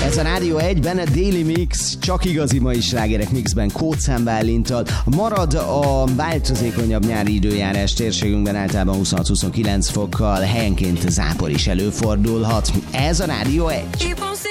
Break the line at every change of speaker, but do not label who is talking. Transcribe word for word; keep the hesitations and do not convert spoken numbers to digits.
Ez a Rádió egyben a Daily Mix, csak igazi mai slágerek mixben Kócán Bálinttal. Marad a változékonyabb nyári időjárás térségünkben, általában huszonhat-huszonkilenc fokkal, helyenként zápor is előfordulhat. Ez a Rádió egy.